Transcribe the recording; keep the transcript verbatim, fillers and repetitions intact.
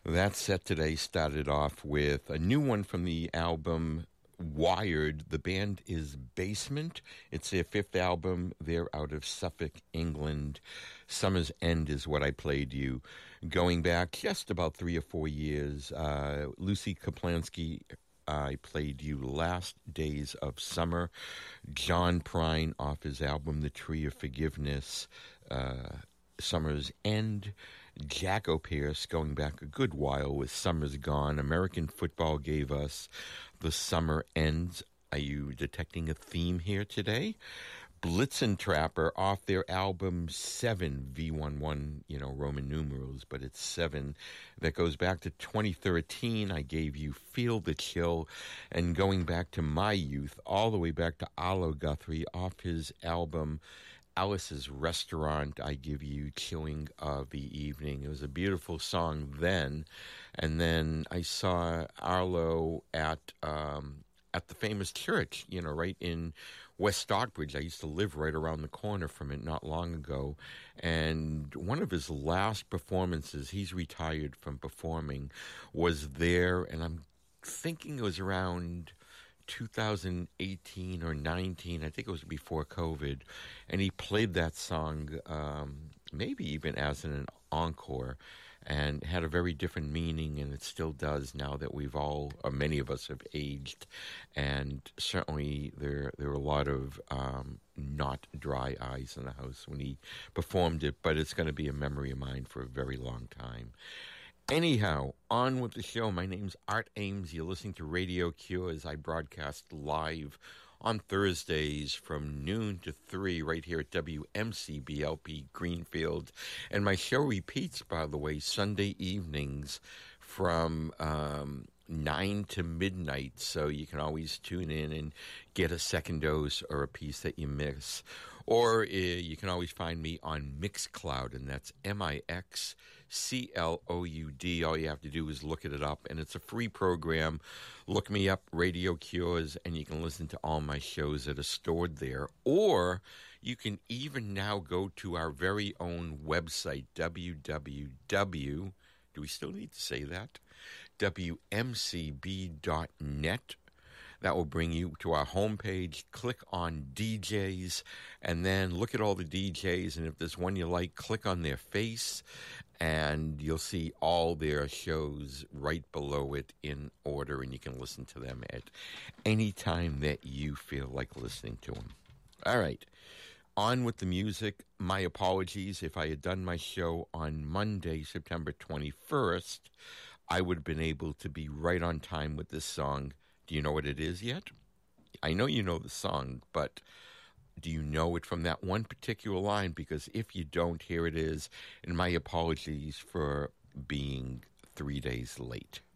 That set today started off with a new one from the album Wired. The band is Basement. It's their fifth album. They're out of Suffolk, England. Summer's End is what I played you. Going back just about three or four years, uh, Lucy Kaplansky, I played you Last Days of Summer. John Prine off his album The Tree of Forgiveness, uh, Summer's End. Jack O'Pearce, going back a good while with Summer's Gone. American Football gave us The Summer Ends. Are you detecting a theme here today? Blitzen Trapper off their album seven, V eleven, you know, Roman numerals, but it's seven. That goes back to twenty thirteen. I gave you Feel the Chill. And going back to my youth, all the way back to Arlo Guthrie off his album Alice's Restaurant, I give you Chilling of the Evening. It was a beautiful song then. And then I saw Arlo at um, at the famous church, you know, right in West Stockbridge. I used to live right around the corner from it not long ago. And one of his last performances, he's retired from performing, was there. And I'm thinking it was around two thousand eighteen or nineteen. I think it was before COVID. And he played that song, um, maybe even as an encore, and had a very different meaning, and it still does now that we've all, or many of us, have aged. And certainly there there were a lot of um, not dry eyes in the house when he performed it, but it's going to be a memory of mine for a very long time. Anyhow, on with the show. My name's Art Ames. You're listening to Radio Cure as I broadcast live on Thursdays from noon to three right here at W M C B L P Greenfield. And my show repeats, by the way, Sunday evenings from um, nine to midnight. So you can always tune in and get a second dose or a piece that you miss. Or uh, you can always find me on Mixcloud, and that's M I X C L O U D. All you have to do is look it up, and it's a free program. Look me up, Radio Cures, and you can listen to all my shows that are stored there. Or you can even now go to our very own website, w w w, do we still need to say that? W M C B dot net. That will bring you to our homepage. Click on D Js, and then look at all the D Js, and if there's one you like, click on their face, and you'll see all their shows right below it in order, and you can listen to them at any time that you feel like listening to them. All right, on with the music. My apologies. If I had done my show on Monday, September twenty-first, I would have been able to be right on time with this song. Do you know what it is yet? I know you know the song, but do you know it from that one particular line? Because if you don't, here it is. And my apologies for being three days late.